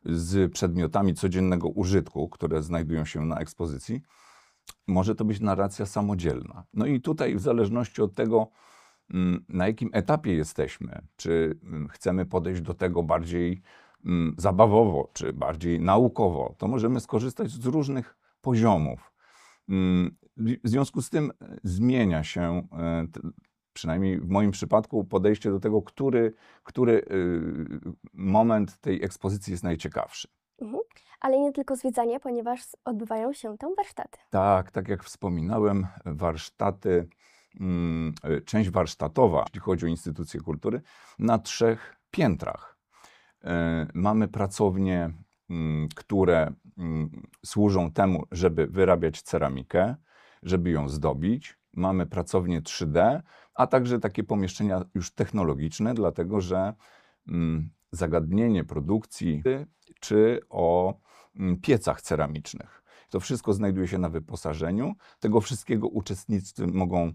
z przedmiotami codziennego użytku, które znajdują się na ekspozycji, może to być narracja samodzielna. No i tutaj w zależności od tego, na jakim etapie jesteśmy, czy chcemy podejść do tego bardziej zabawowo, czy bardziej naukowo, to możemy skorzystać z różnych poziomów. W związku z tym zmienia się, przynajmniej w moim przypadku, podejście do tego, który moment tej ekspozycji jest najciekawszy. Mhm. Ale nie tylko zwiedzanie, ponieważ odbywają się tam warsztaty. Tak jak wspominałem, warsztaty, część warsztatowa, jeśli chodzi o instytucje kultury, na 3 piętrach. Mamy pracownie, które służą temu, żeby wyrabiać ceramikę, żeby ją zdobić. Mamy pracownie 3D, a także takie pomieszczenia już technologiczne, dlatego że zagadnienie produkcji czy o piecach ceramicznych. To wszystko znajduje się na wyposażeniu. Tego wszystkiego uczestnicy mogą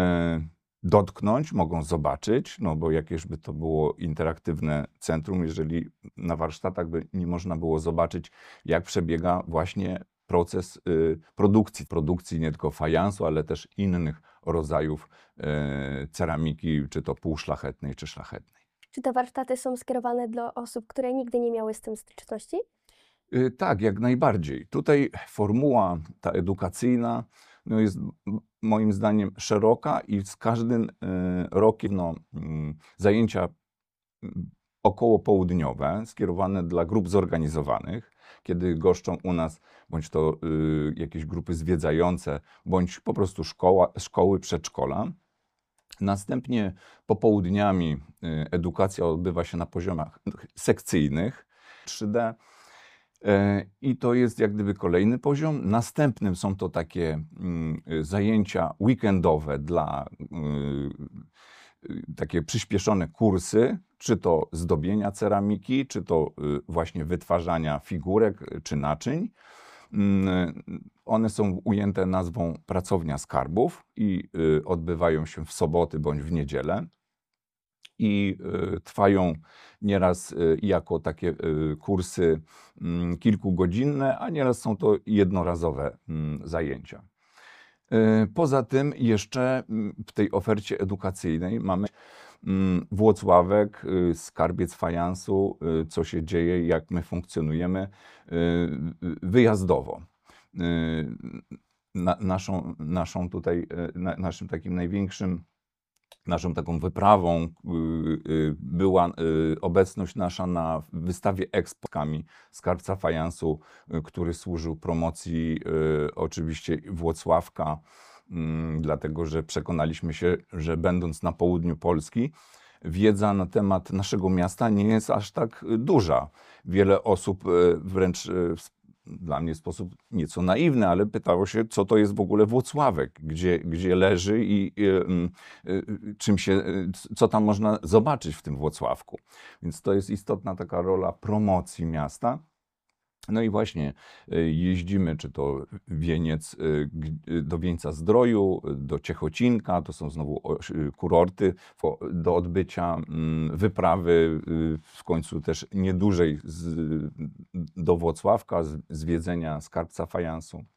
dotknąć, mogą zobaczyć, no bo jakież by to było interaktywne centrum, jeżeli na warsztatach by nie można było zobaczyć, jak przebiega właśnie proces produkcji nie tylko fajansu, ale też innych rodzajów ceramiki, czy to półszlachetnej, czy szlachetnej. Czy te warsztaty są skierowane dla osób, które nigdy nie miały z tym styczności? Tak, jak najbardziej. Tutaj formuła ta edukacyjna no jest moim zdaniem szeroka i z każdym rokiem zajęcia okołopołudniowe skierowane dla grup zorganizowanych, kiedy goszczą u nas bądź to jakieś grupy zwiedzające, bądź po prostu szkoły, przedszkola. Następnie popołudniami edukacja odbywa się na poziomach sekcyjnych 3D. I to jest jak gdyby kolejny poziom. Następnym są to takie zajęcia weekendowe takie przyspieszone kursy, czy to zdobienia ceramiki, czy to właśnie wytwarzania figurek czy naczyń. One są ujęte nazwą Pracownia Skarbów i odbywają się w soboty bądź w niedzielę. I trwają nieraz jako takie kursy kilkugodzinne, a nieraz są to jednorazowe zajęcia. Poza tym jeszcze w tej ofercie edukacyjnej mamy Włocławek, skarbiec fajansu, co się dzieje, jak my funkcjonujemy wyjazdowo. Naszym takim największym Naszą taką wyprawą była obecność nasza na wystawie Expo skarbca fajansu, który służył promocji oczywiście Włocławka, dlatego że przekonaliśmy się, że będąc na południu Polski, wiedza na temat naszego miasta nie jest aż tak duża. Wiele osób wręcz dla mnie w sposób nieco naiwny, ale pytało się, co to jest w ogóle Włocławek, gdzie leży i co tam można zobaczyć w tym Włocławku. Więc to jest istotna taka rola promocji miasta. No i właśnie jeździmy, czy to do Wieńca-Zdroju, do Ciechocinka, to są znowu kurorty do odbycia, wyprawy w końcu też nie dłużej do Włocławka, zwiedzenia skarbca fajansu.